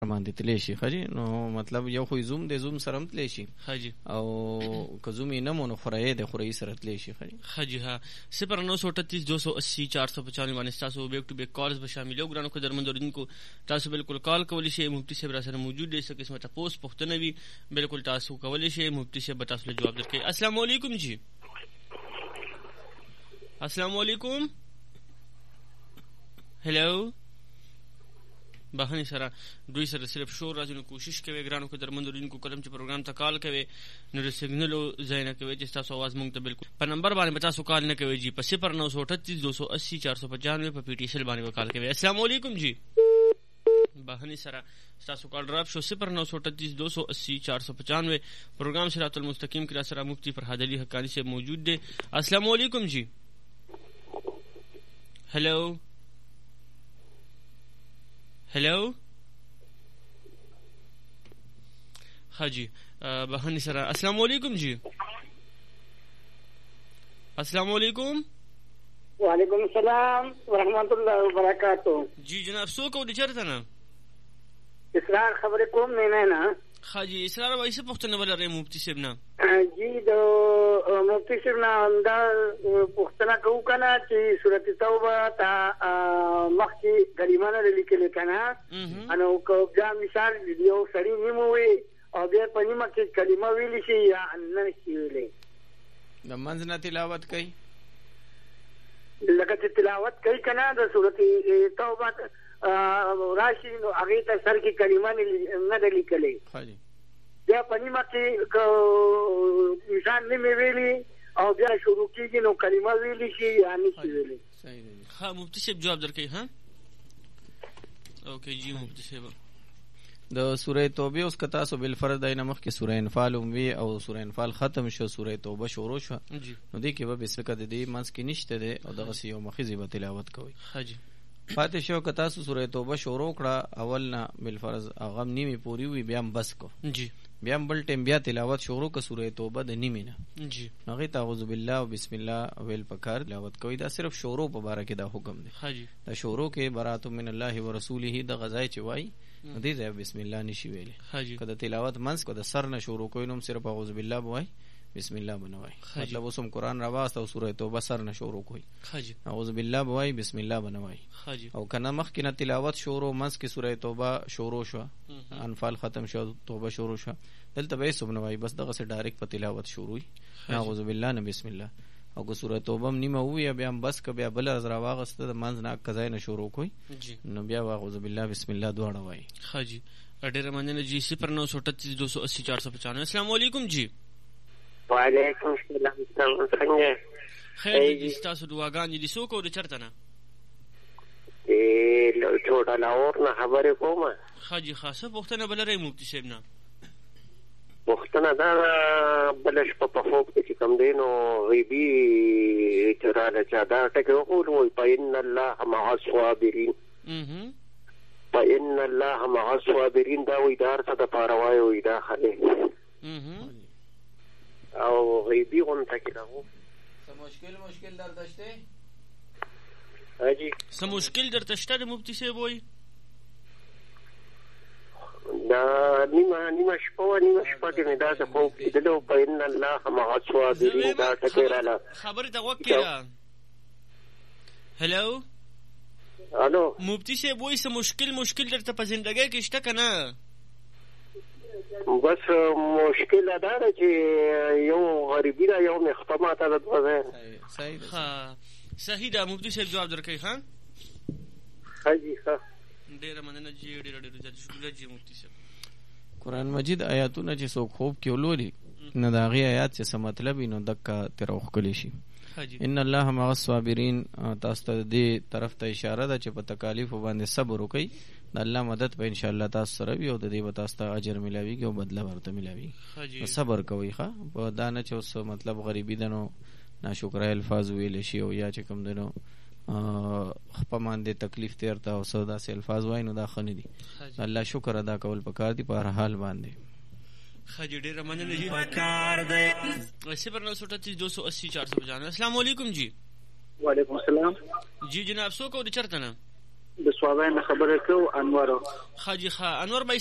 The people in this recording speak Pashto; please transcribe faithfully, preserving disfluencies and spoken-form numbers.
باندې تلی شي خجی نو مطلب یو خو زوم د زوم سره تلی شي خجی او که زوم نه مونږ خورای د خورای سره تلی شي خجی خجی ها صفر نو سو تینتیس دو سو اسی چار سو پچانوے باندې تاسو بیک ټو بیک کالز به شامل یو ګرانو کو درمندورین کو تاسو بالکل کال کولی شئ مفتی صاحب را سره موجود دي څه قسمه تاسو پوښتنه وي بالکل تاسو کولی شئ مفتی صاحب تاسو له جواب درکړي. السلام علیکم جی. السلام علیکم. هلو بهاني سره دوی سره صرف شور راځي نو کوشش کوي ګرانو کو درمندورین کو کلم چې پروګرام ته کال کوي نو د سیګنل زاینه کوي چې تاسو आवाज مونږ ته بالکل په نمبر باندې تاسو کال نه کوي جی په صفر نو سو تینتیس دو سو اسی چار سو پچانوے په پی ټی ایل باندې کال کوي. السلام علیکم جی. بهاني سره تاسو کال ډراپ شو صفر نو سو تینتیس دو سو اسی چار سو پچانوے پروګرام صراط المستقیم کې را سره مفتی فرهاد علي حقانی سے موجود دي. السلام علیکم جی. هلو هلو حاجی بهاني سره. السلام علیکم جی. السلام علیکم. وعلیکم السلام ورحمۃ اللہ وبرکاتہ. جی جناب سو کو د چرته نه اسرار خبر کوم نه نه حاجی اسرار وایسه پښتنه ولر مفتی صاحب نه جی د مفتی صاحب نه دا پښتنه کو کنه چې سورۃ توبه تا مخکې کلمه لیکل کنه انو کو بیا مثال یو سړی نیموي او بیا په نیمه کې کلمه ویل شي یا نه شي ویلې د منځ نه تلاوت کوي لکه چې تلاوت کوي کنه د سورۃ توبه راشي نو هغه ته سر کې کلمه نه د لیکلې حاجی بیا په نیمه کې مثال نیمه ویلي او بیا شروع کیږي نو کلمه ویلی شي یا نه شي ویلي. صحیح دی. ها مفتی صاحب جواب درکړي. ها اوکے جی مفتی صاحب د سوره توبه اوس کتا سو بالفرض داینه مخ کې سوره انفال وی او سوره انفال ختم شو سوره توبه شروع شو نو دې کې به بسکه د دې منځ کې نشته ده او دغه یو مخزي به تلاوت کوي. حاجی فاتح شو کتا سو سوره توبه شروع کړه اول نه بالفرض هغه نیمه پوری وی بیا بس کو جی بیا بل ټیم بیا تلاوت شروع ک سوره توبه د نیمه نه جی هغه تعوذ بالله او بسم الله ویل پکار تلاوت کوي دا صرف شروع په باره کې دا حکم دی. حاجی دا شروع کې برات من الله ورسوله د غزای چوي دې ځای بسم الله نشي ویل. حاجی کله تلاوت منس کو د سر نه شروع کوي نو صرف اعوذ بالله بوای بسم الله بنوای مطلب اوسم قران راواست او سوره توبه سر نه شروع کوي. حاجی اعوذ بالله بوای بسم الله بنوای. حاجی او کنه مخ کې نه تلاوت شروع منس کې سوره توبه شروع شو انفال ختم شو توبه شروع شو دلته به سبنوای بس دغه سره ډایرکټ په تلاوت شروع اعوذ بالله نه بسم الله او کو سوره توبه نیمه وی بیا بس ک بیا بل از را واغسته د منځ نه کزای نه شروع کوي نو بیا اعوذ بالله بسم الله دواړه وای. حاجی ډېر مننه جی صفر نو سو تینتیس دو سو اسی چار سو پچانوے. السلام علیکم جی. وعلیکم السلام څنګه خیر جی تاسو دعاګانې دي سو کو د چرته نه ای له ټوټه لاور نه خبرې کومه. حاجی خاصه پښتنه بلره مفتی صاحب نه پښتنه دا بلش په خوب کې کوم دی نو غیبی چراله چا دا ټکو وو پاین الله مع الصابرین اها پاین الله مع الصابرین دا وې دار څه د پاروای وې دا خله اها او غیبی غون تکي راو څه مشکل مشکل دردشته حاجی څه مشکل درته شته مفتی صاحب وای دا نیمه نیمه شپه نیمه شپه کې دا څه خو کېدلو پاین الله مع الصابرین دا ټکی رااله خبره ته وکړه. هلو الو مفتی صاحب وای څه مشکل مشکل درته په ژوندۍ کې شته کنه بس مشکل دا ده چې یو غریبی دا یو مختمه ته د دوه صحیح ها صحیح دا مفتی صاحب جواب درکړي. ها حاجی ها ډېر مننه جی ډېر ډېر شکر جی مفتی صاحب. قران مجید آیاتونه چې څوک خوب کې ولولي نه دا غي آیات چې څه مطلب نو دکا تروخ کلی شي. ان الله مع الصابرین تاسو ته دې طرف ته اشاره ده چې په تکالیف باندې صبر وکړي د الله مدد به ان شاء الله تاسو سره وي او د دې به تاسو ته اجر ملاويږي او بدله ورته ملاوي. صبر کوئ ښه په دانه چې اوس مطلب غریبی دنو ناشکرای الفاظ ویل شي او یا چې کوم دنو خپمانده تکلیف تیرته او سودا سي الفاظ وای نو دا خني دي. الله شکر ادا کول پکار دي په هر حال باندې. خجی ډیر مننه جی پکار دی. صفر نو سو تینتیس دو سو اسی چار سو پچانوے. السلام علیکم جی. وعلیکم السلام جی جناب سو کو د چرته نه د سوابین خبره کو انور حاجی خا انور